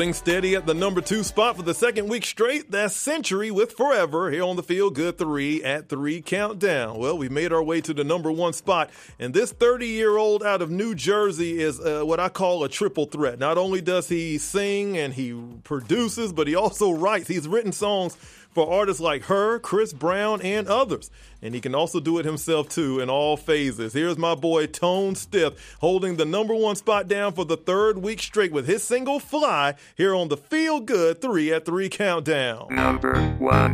Steady at the number 2 spot for the second week straight. That's Century with Forever here on the Feel Good 3 at 3 Countdown. Well, we made our way to the number 1 spot, and this 30-year-old out of New Jersey is what I call a triple threat. Not only does he sing and he produces, but he also writes. He's written songs for artists like her, Chris Brown, and others. And he can also do it himself, too, in all phases. Here's my boy Tone Stith holding the number 1 spot down for the 3rd week straight with his single Fly here on the Feel Good 3 at 3 Countdown. Number 1.